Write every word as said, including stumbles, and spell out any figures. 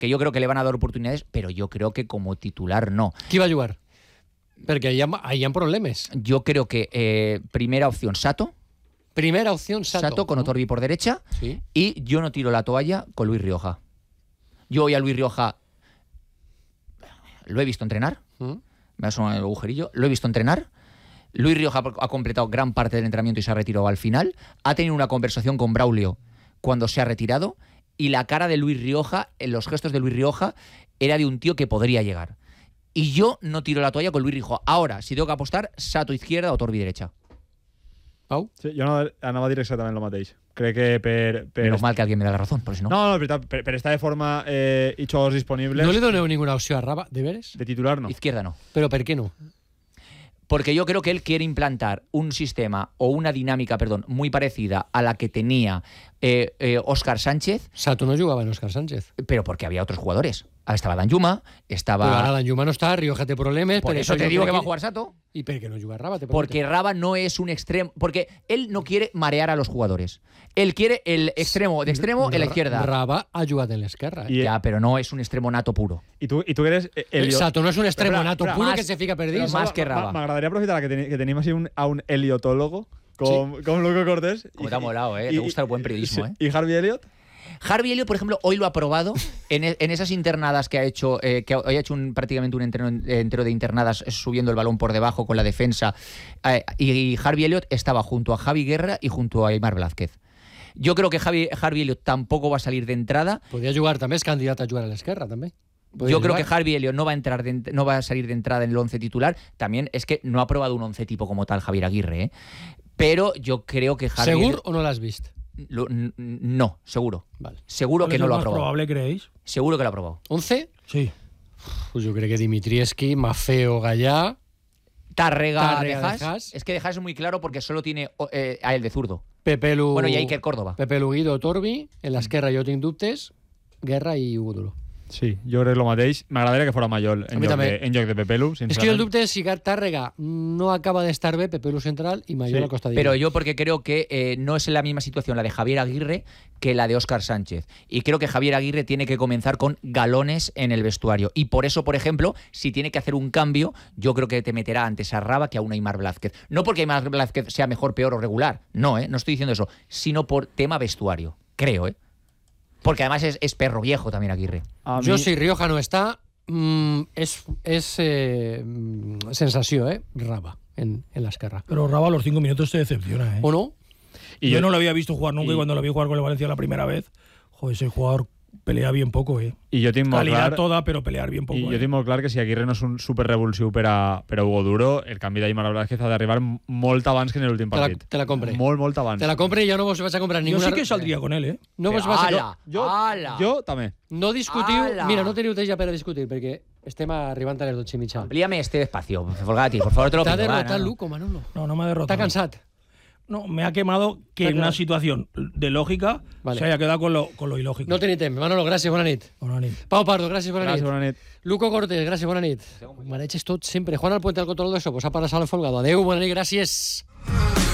que yo creo que le van a dar oportunidades, pero yo creo que como titular no. Qui va jugar? Perquè hi ha, hi ha problemes. Yo creo que eh, primera opción Sato. Primera opción Sato. Sato con Otorbi por derecha. Sí. Y yo no tiro la toalla con Luis Rioja. Yo hoy a Luis Rioja lo he visto entrenar. ¿Mm? Me ha sonado el agujerillo. Lo he visto entrenar. Luis Rioja ha completado gran parte del entrenamiento y se ha retirado al final. Ha tenido una conversación con Braulio cuando se ha retirado. Y la cara de Luis Rioja, en los gestos de Luis Rioja, era de un tío que podría llegar. Y yo no tiro la toalla con Luis Rioja. Ahora, si tengo que apostar, Sato izquierda o Torbi derecha. Pau? Sí, jo no, anava a dir exactament el mateix. Crec que per... per Menos mal que alguien me da la razón, por si no. No, no, és veritat, per, per estar de forma eh, i jugadors disponibles... No li doneu ninguna opció a Raba, de veres? De titular, no. Izquierda no. Però per què no? Porque yo creo que él quiere implantar un sistema o una dinámica, perdón, muy parecida a la que tenía eh, eh, Óscar Sánchez. Sato no jugava en Óscar Sánchez. Pero porque había otros jugadores. Estaba Danjuma, estaba... Però ara Danjuma no està, Rioja té problemes... Por eso te digo que va a jugar Sato. ¿Y por qué no juega Raba? Te porque Raba no es un extremo... Porque él no quiere marear a los jugadores. Él quiere el extremo de extremo en la izquierda. Raba ha jugado en la izquierda. Eh? Ya, pero no es un extremo nato puro. Y tú, y tú eres... El Sato no es un extremo espera, nato espera, puro más, que se fica perdido. Más que Raba. M'agradaria aprofitar que, ten, que tenim així un, a un heliotólogo com, sí. com Luco Cortés. Como te ha molado, ¿eh? Te gusta el buen periodismo, ¿eh? ¿Y Harvey Elliott? Harvey Elliott, por ejemplo, hoy lo ha probado en, en esas internadas que ha hecho, eh, que hoy ha hecho un, prácticamente un entero, entero de internadas subiendo el balón por debajo con la defensa. Eh, y, y Harvey Elliott estaba junto a Javi Guerra y junto a Aimar Blázquez. Yo creo que Javi, Harvey Elliott tampoco va a salir de entrada. Podría jugar también, es candidato a jugar a la izquierda también. Yo creo que Harvey Elliott no va a entrar de, no va a salir de entrada en el once titular. También es que no ha probado un once tipo como tal Javier Aguirre, ¿eh? Pero yo creo que Harvey ¿Seguro Elliott, o no lo has visto? Lo, no, seguro. Vale. Seguro que no lo ha probado. ¿Probable creéis? Seguro que lo ha probado. ¿once? Sí. Pues yo creo que Dimitrievski, Mafeo, Gallá... Tárrega, Tárrega, Dejas. Dejas. Es que Dejas es muy claro porque solo tiene eh, a él de zurdo. Pepe Lu... Bueno, y Iker Córdoba. Pepe Lu, Guido, Torbi. En la izquierda yo tengo dubtes. Guerra i Hugo Duro. Sí, jo crec el mateix. M'agradaria que fora Mayol en, lloc de, en lloc de Pepe Lu, Es que yo el dubte es si Tárrega no acaba de estar bé, Pepe Lu central y Mayol Sí, a costadillo. Pero yo porque creo que eh, no es la misma situación la de Javier Aguirre que la de Óscar Sánchez. Y creo que Javier Aguirre tiene que comenzar con galones en el vestuario. Y por eso, por ejemplo, si tiene que hacer un cambio, yo creo que te meterá antes a Raba que a un Aimar Blázquez. No porque Aimar Blázquez sea mejor, peor o regular. No, ¿eh? No estoy diciendo eso. Sino por tema vestuario. Creo, ¿eh? Porque además es, es perro viejo también Aguirre. A Yo, mi... si Rioja no está, mmm, es, es eh, sensación, ¿eh? Raba en, en la esquerra. Pero Raba a los cinco minutos te decepciona, ¿eh? ¿O no? Y yo, yo no lo había visto jugar nunca y, y cuando lo vi jugar con el Valencia la primera vez, joder, ese jugador pelea bien poco, ¿eh? I jo tinc molt Calidad clar, toda, pero pelear bien poco. I eh? jo tinc molt clar que si Aguirre no és un superrevulsiu per a, per a Hugo Duro, el canvi d'Aimar Blázquez ha d'arribar molt abans que en l'últim Te la, partit. te la compré. Molt, molt abans. Te la compré y yo no vos vas a comprar Yo ninguna. sí que saldría con él, ¿eh? No vos vas a Ala, Jo, ala. jo també. No discutiu... Ala. Mira, no teniu temps ja per a discutir, perquè estem arribant a les dotze i mitja. Amplíame este espacio, Folgati, por favor, te lo T'ha pido. va, derrotat no, no. Luco, Manolo. No, no me ha derrotado. Està cansat. No, me ha quemado que en una situación de lógica Vale. se haya quedado con lo, con lo ilógico. No tenim temps. Manolo, gràcies, bona nit. Bona nit. Pau Pardo, gràcies, bona Gràcies, nit. bona nit. Luco Cortés, gràcies, bona nit. Mareig és tot sempre. Juan al Puente del control de so, pues ha passat al Folgado. Adéu, bona nit, gràcies.